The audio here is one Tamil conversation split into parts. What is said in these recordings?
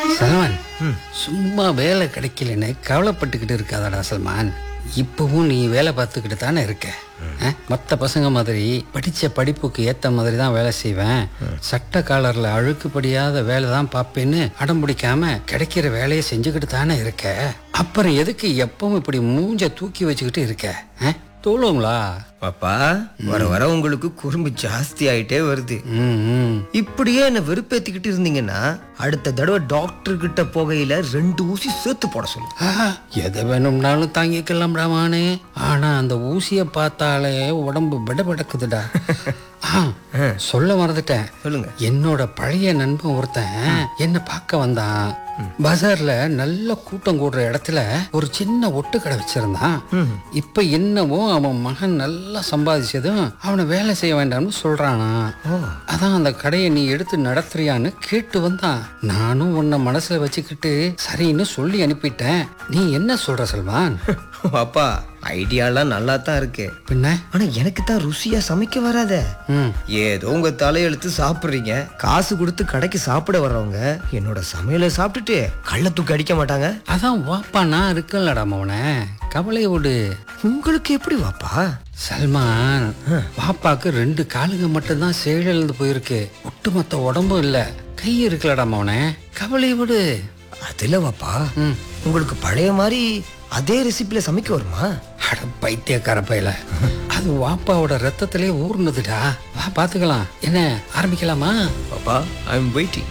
சல்மான், சும்மா வேலை கிடைக்கலன்னு கவலைப்பட்டுக்கிட்டு இருக்காதடா சல்மான். இப்பவும் நீ வேலை பார்த்துக்கிட்டு தானே இருக்க. மற்ற பசங்க மாதிரி படிச்ச படிப்புக்கு ஏத்த மாதிரி தான் வேலை செய்வேன், சட்ட காலர்ல அழுக்குப்படியாத வேலை தான் பார்ப்பேன்னு அடம் பிடிக்காம கிடைக்கிற வேலையை செஞ்சுக்கிட்டு தானே இருக்க. அப்புறம் எதுக்கு எப்பவும் இப்படி மூஞ்ச தூக்கி வச்சுக்கிட்டு இருக்க? தோலுங்களா பாப்பா? வர வர உங்களுக்கு குறும்பு ஜாஸ்தி ஆயிட்டே வருது. இப்படியே என்ன வெறுப்பேத்திக்கிட்டு இருந்தீங்கன்னா அடுத்த தடவை டாக்டர் கிட்ட போகையில 2 ஊசி சேர்த்து போட சொல்லு. எதை வேணும்னாலும் தாங்கிக்கலாம் ராமானே. ஆனா அந்த ஊசிய பார்த்தாலே உடம்பு படபடக்குதுடா. சொல்ல மறந்துட்டேன். சொல்லுங்க. என்னோட பழைய நண்பன் ஒருத்தன் என்ன பார்க்க வந்தான். பஜார்ல நல்ல கூட்டம் கூடுற இடத்துல ஒரு சின்ன ஒட்டு கடை வச்சிருந்தான். இப்ப என்னவோ அவன் மகன் நல்லா சம்பாதிச்சதும் அவனை வேலை செய்ய வேண்டாம்னு சொல்றானா. அதான் அந்த கடையை நீ எடுத்து நடத்துறியான்னு கேட்டு வந்தான். நானும் உன்னை மனசுல வச்சுக்கிட்டு சரின்னு சொல்லி அனுப்பிட்டேன். நீ என்ன சொல்ற சல்மான்? பாப்பா, ஐடியாலாம் நல்லா தான் இருக்கு. பின்ன ஆனா எனக்கு தான் ருசியா சமைக்க வராத. ஏதோ உங்க தலையெழுத்து சாப்பிடுறீங்க. காசு கொடுத்து கடைக்கு சாப்பிட வர்றவங்க என்னோட சமையலை சாப்பிட்டுட்டு கள்ள தூக்கி அடிக்க மாட்டாங்க. அதான் வாப்பா நான் இருக்கலடா மவனே, கவலையை விடு. உங்களுக்கு எப்படி வாப்பா? சல்மான், பாப்பாக்கு 2 காலுங்க மட்டும்தான் செயலிழந்து போயிருக்கு. ஒட்டுமொத்த உடம்பும் இல்ல. கை இருக்கலடா மவனே, கவலையை விடு. அதுல வாப்பா, உங்களுக்கு பழைய மாதிரி அதே ரெசிபில சமைக்க வருமா? அட பைத்தியக்கார பையல, அது வாப்பாவோட ரத்தத்திலே ஊர்னதுடா. வா பாத்துக்கலாம். என்ன ஆரம்பிக்கலாமா? பாப்பா, ஐ அம் வெயிட்டிங்.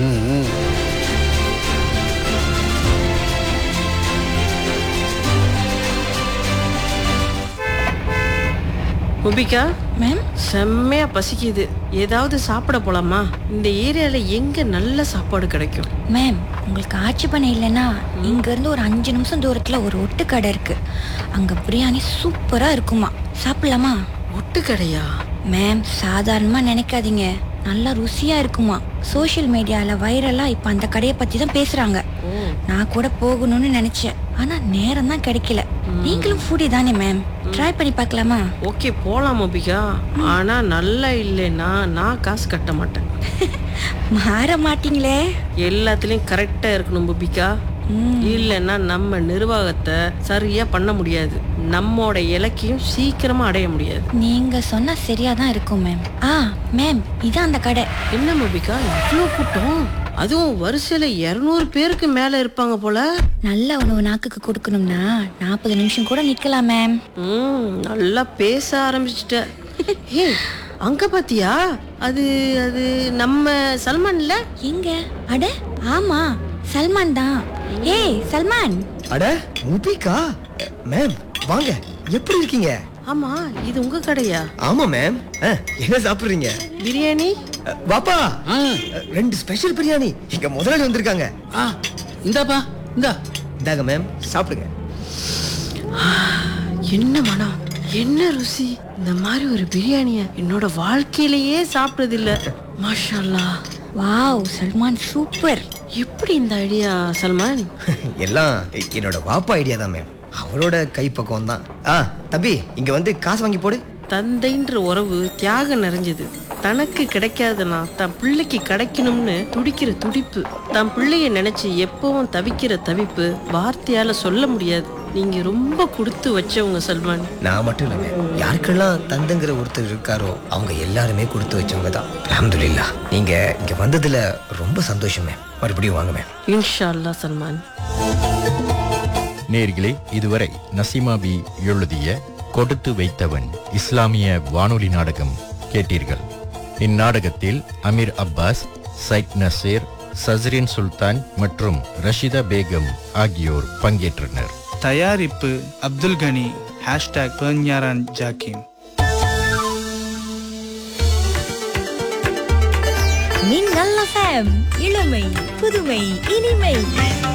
முபிகா மேம், செம்மையா பசிக்குது. ஏதாவது சாப்பிட போலாமா? இந்த ஏரியால எங்க நல்ல சாப்பாடு கிடைக்கும்? மேம் உங்களுக்கு ஆட்சி பண்ண இல்லைன்னா இங்க இருந்து ஒரு 5 நிமிஷம் தூரத்துல ஒரு ஒட்டு கடை இருக்கு. அங்க பிரியாணி சூப்பரா இருக்குமா, சாப்பிடலாமா? ஒட்டு கடையா? மேம் சாதாரணமா நினைக்காதீங்க, நல்லா ருசியா இருக்குமா. சோஷியல் மீடியால வைரலா இப்ப அந்த கடையை பத்தி தான் பேசுறாங்க. நான் கூட போகணும்னு நினைச்சேன், ஆனா நேரம் தான் கிடைக்கல. நீங்களும் ஃபுடி தானே மேம், ட்ரை பண்ணி பார்க்கலாமா? ஓகே போலாம் முபிகா. ஆனா நல்லா இல்லைன்னா நான் காசு கட்ட மாட்டேன். மாற மாட்டீங்களே? எல்லாத்துலயும் கரெக்டா இருக்கணும் முபிகா. இல்லைன்னா நம்ம நிர்வாகத்தை சரியா பண்ண முடியாது, நம்மோட இலக்கையும் சீக்கிரமா அடைய முடியாது. நீங்க சொன்னா சரியா தான் இருக்கும் மேம். மேம் இதான் அந்த கடை. என்ன முபிகா இவ்வளோ கூட்டம்? அதுவும் வரிசையில 200 பேருக்கு மேல இருப்பாங்க போல. நல்ல உணவு நாக்குக்கு கொடுக்கணும்னா 40 நிமிஷம் கூட நிக்கலாம் மேம். நல்லா பேச ஆரம்பிச்சிட்ட. ஏய், அங்க பாத்தியா? அது அது நம்ம சல்மான் இல்ல? எங்க? அட ஆமா, சல்மான் தான். ஏய் சல்மான். அட முபிகா மேம், வாங்க. எப்படி இருக்கீங்க? ஆமா, இது உங்க கடையா? ஆமா மேம். என்ன சாப்பிடுறீங்க? பிரியாணி. வாப்பா, 2 ஸ்பெஷல் பிரியாணி. இங்க முதலாளி வந்திருக்காங்க. இந்தாப்பா, இந்தா. இந்தாங்க மேம், சாப்பிடுங்க. என்ன மனம், என்ன ருசி! இந்த மாதிரி ஒரு பிரியாணிய என்னோட வாழ்க்கையிலேயே சாப்பிட்டது இல்ல. மாஷா அல்லாஹ். Wow Salman, super. எப்படி இந்த ஐடியா சல்மான்? எல்லாம் என்னோட வாப்பா ஐடியா தான் மேம். அவரோட கைப்பக்குவம் தான். தம்பி, இங்க வந்து காசு வாங்கி போடு. தந்தைன்ற உறவு தியாகம் நிறைஞ்சது. தனக்கு கிடைக்காதுன்னா தன் பிள்ளைக்கு கிடைக்கணும்னு துடிக்கிற துடிப்பு, தன் பிள்ளைய நினைச்சு எப்பவும் தவிக்கிற தவிப்பு வார்த்தையால சொல்ல முடியாது. நீங்க ரொம்ப கொடுத்து வச்சவங்க சல்மான். நான் மட்டும் இல்ல மேம், யாருக்கெல்லாம் தந்தைங்கிற ஒருத்தர் இருக்காரோ அவங்க எல்லாருமே கொடுத்து வச்சவங்க தான். அல்ஹம்துலில்லாஹ். நீங்க இங்க வந்ததுல ரொம்ப சந்தோஷம் மேம். மறுபடியும் வாங்க மேம். இன்ஷா அல்லாஹ் சல்மான். நேர்களே, இதுவரை நசீமா பி எழுதிய கொடுத்து வைத்தவன் இஸ்லாமிய வானொலி நாடகம் கேட்டீர்கள். இந்நாடகத்தில் அமீர் அப்பாஸ், சைட் நசீர், சஸ்ரின் சுல்தான் மற்றும் ரஷிதா பேகம் ஆகியோர் பங்கேற்றனர். தயாரிப்பு அப்துல் கனி. #பெர்ஞாரான் ஜாக்கிம். மின்னல் FM, இளமை புதுமை இனிமை.